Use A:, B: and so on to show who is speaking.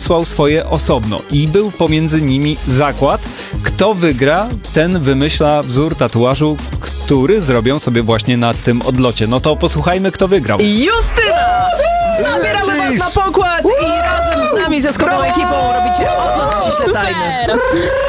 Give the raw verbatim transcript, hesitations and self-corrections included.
A: wysłał swoje osobno i był pomiędzy nimi zakład. Kto wygra, ten wymyśla wzór tatuażu, który zrobią sobie właśnie na tym odlocie. No to posłuchajmy, kto wygrał.
B: Justyna! Zabieramy was na pokład i razem z nami ze Skopą ekipą robicie odlot ściśle tajny.